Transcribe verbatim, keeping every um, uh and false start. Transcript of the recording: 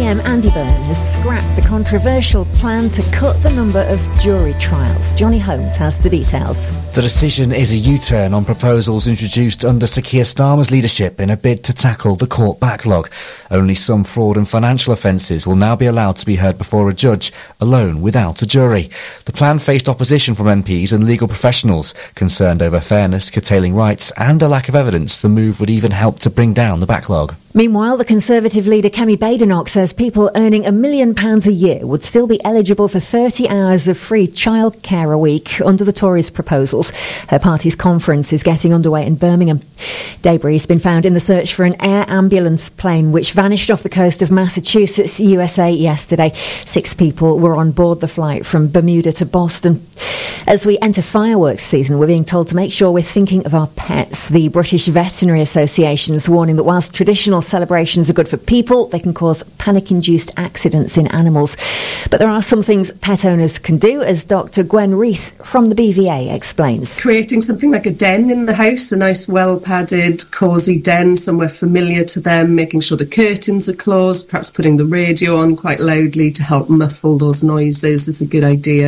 M Andy Byrne has scrapped the controversial plan to cut the number of jury trials. Johnny Holmes has the details. The decision is a U-turn on proposals introduced under Sir Keir Starmer's leadership in a bid to tackle the court backlog. Only some fraud and financial offences will now be allowed to be heard before a judge, alone without a jury. The plan faced opposition from M Ps and legal professionals, concerned over fairness, curtailing rights and a lack of evidence the move would even help to bring down the backlog. Meanwhile, the Conservative leader Kemi Badenoch says people earning a million pounds a year would still be eligible for thirty hours of free childcare a week under the Tories' proposals. Her party's conference is getting underway in Birmingham. Debris has been found in the search for an air ambulance plane which vanished off the coast of Massachusetts, U S A yesterday. Six people were on board the flight from Bermuda to Boston. As we enter fireworks season, we're being told to make sure we're thinking of our pets. The British Veterinary Association's warning that whilst traditional celebrations are good for people, they can cause panic-induced accidents in animals. But there are some things pet owners can do, as Doctor Gwen Rees from the B V A explains. Creating something like a den in the house, a nice well-padded, cosy den, somewhere familiar to them, making sure the curtains are closed, perhaps putting the radio on quite loudly to help muffle those noises is a good idea.